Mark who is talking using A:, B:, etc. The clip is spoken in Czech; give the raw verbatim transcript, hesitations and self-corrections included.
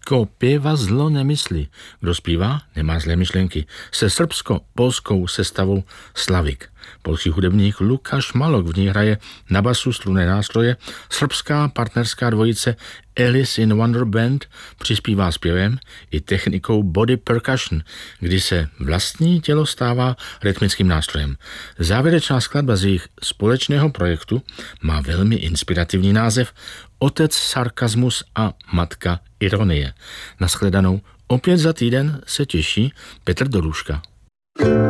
A: Kdo pěva zlo nemyslí. Kdo zpívá, nemá zlé myšlenky. Se srbsko-polskou sestavou Slavik. Polský hudebník Lukáš Malok v ní hraje na basu strunné nástroje. Srbská partnerská dvojice Alice in Wonder Band přispívá zpěvem i technikou body percussion, kdy se vlastní tělo stává rytmickým nástrojem. Závěrečná skladba z jejich společného projektu má velmi inspirativní název Otec sarkazmus a matka ironie. Nashledanou opět za týden se těší Petr Dolůžka.